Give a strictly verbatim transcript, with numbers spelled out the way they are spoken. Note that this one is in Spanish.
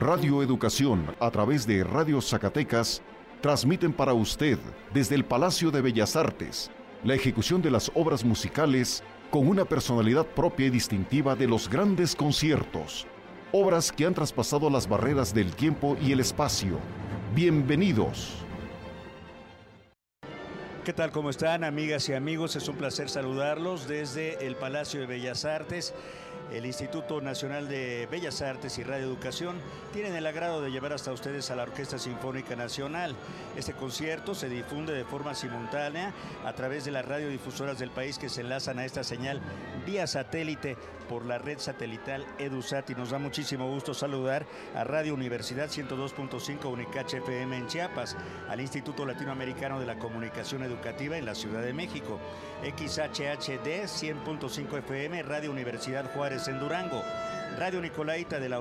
Radio Educación, a través de Radio Zacatecas, transmiten para usted, desde el Palacio de Bellas Artes, la ejecución de las obras musicales con una personalidad propia y distintiva de los grandes conciertos. Obras que han traspasado las barreras del tiempo y el espacio. Bienvenidos. ¿Qué tal? ¿Cómo están, amigas y amigos? Es un placer saludarlos desde el Palacio de Bellas Artes. El Instituto Nacional de Bellas Artes y Radio Educación tienen el agrado de llevar hasta ustedes a la Orquesta Sinfónica Nacional. Este concierto se difunde de forma simultánea a través de las radiodifusoras del país que se enlazan a esta señal vía satélite por la red satelital EduSat, y nos da muchísimo gusto saludar a Radio Universidad ciento dos punto cinco Unicache F M en Chiapas, al Instituto Latinoamericano de la Comunicación Educativa en la Ciudad de México, X H H D cien punto cinco F M, Radio Universidad Juárez en Durango, Radio Nicolaita de la